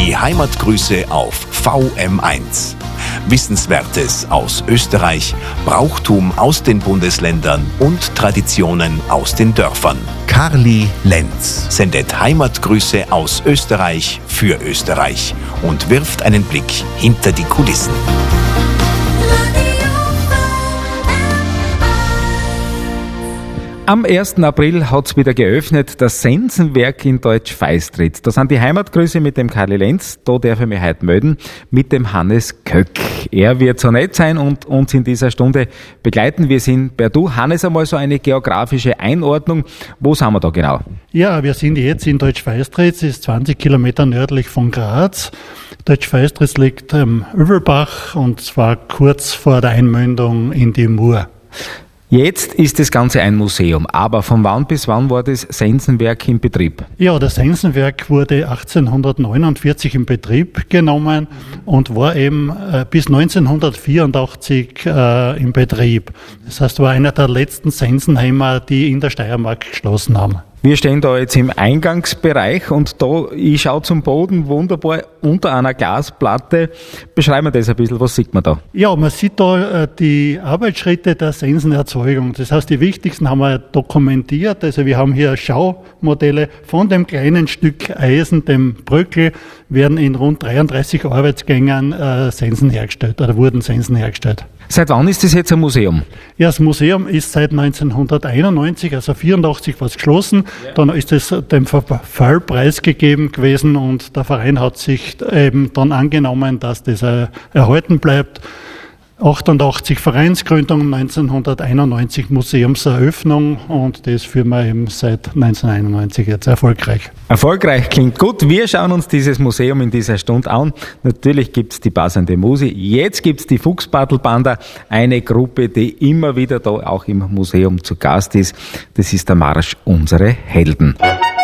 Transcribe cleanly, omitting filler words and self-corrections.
Die Heimatgrüße auf VM1. Wissenswertes aus Österreich, Brauchtum aus den Bundesländern und Traditionen aus den Dörfern. Karli Lenz sendet Heimatgrüße aus Österreich für Österreich und wirft einen Blick hinter die Kulissen. Am 1. April hat's wieder geöffnet, das Sensenwerk in Deutsch-Feistritz. Da sind die Heimatgrüße mit dem Karli Lenz, da darf ich mich heute melden, mit dem Hannes Köck. Er wird so nett sein und uns in dieser Stunde begleiten. Wir sind per Du. Hannes, einmal so eine geografische Einordnung. Wo sind wir da genau? Ja, wir sind jetzt in Deutsch-Feistritz, ist 20 Kilometer nördlich von Graz. Deutsch-Feistritz liegt am Övelbach und zwar kurz vor der Einmündung in die Mur. Jetzt ist das Ganze ein Museum, aber von wann bis wann war das Sensenwerk in Betrieb? Ja, das Sensenwerk wurde 1849 in Betrieb genommen und war eben bis 1984 in Betrieb. Das heißt, war einer der letzten Sensenheimer, die in der Steiermark geschlossen haben. Wir stehen da jetzt im Eingangsbereich und da, ich schaue zum Boden wunderbar unter einer Glasplatte. Beschreiben wir das ein bisschen, was sieht man da? Ja, man sieht da die Arbeitsschritte der Sensenerzeugung. Das heißt, die wichtigsten haben wir dokumentiert. Also wir haben hier Schaumodelle von dem kleinen Stück Eisen, dem Bröckel, werden in rund 33 Arbeitsgängen Sensen hergestellt oder wurden Sensen hergestellt. Seit wann ist das jetzt ein Museum? Ja, das Museum ist seit 1991, also 84 war es geschlossen. Ja. Dann ist es dem Verfall preisgegeben gewesen und der Verein hat sich eben dann angenommen, dass das erhalten bleibt. 88 Vereinsgründung, 1991 Museumseröffnung und das führen wir eben seit 1991 jetzt erfolgreich. Erfolgreich klingt gut. Wir schauen uns dieses Museum in dieser Stunde an. Natürlich gibt's die passende Musik. Jetzt gibt's die Fuchsbattlbanda, eine Gruppe, die immer wieder da auch im Museum zu Gast ist. Das ist der Marsch Unsere Helden.